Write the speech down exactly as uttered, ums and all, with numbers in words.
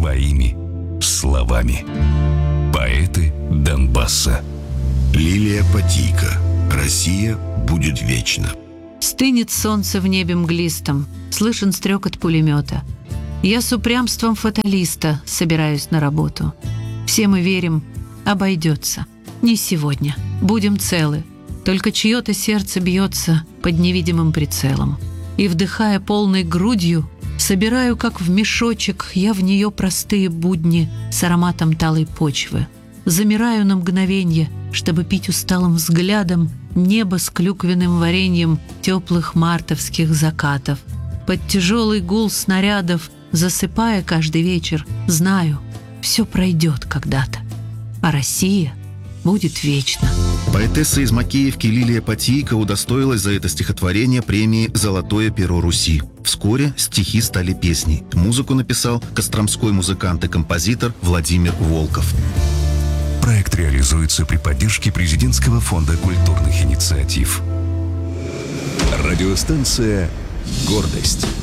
своими словами. Поэты Донбасса. Лилия Потийко. Россия будет вечна. Стынет солнце в небе мглистом, слышен стрекот пулемета. Я с упрямством фаталиста собираюсь на работу. Все мы верим, обойдется. Не сегодня, будем целы. Только чье-то сердце бьется под невидимым прицелом. И, вдыхая полной грудью, собираю, как в мешочек, я в нее простые будни с ароматом талой почвы. Замираю на мгновенье, чтобы пить усталым взглядом небо с клюквенным вареньем теплых мартовских закатов. Под тяжелый гул снарядов, засыпая каждый вечер, знаю, все пройдет когда-то, а Россия будет вечна. Поэтесса из Макеевки Лилия Потийко удостоилась за это стихотворение премии «Золотое перо Руси». Вскоре стихи стали песней. Музыку написал костромской музыкант и композитор Владимир Волков. Проект реализуется при поддержке Президентского фонда культурных инициатив. Радиостанция «Гордость».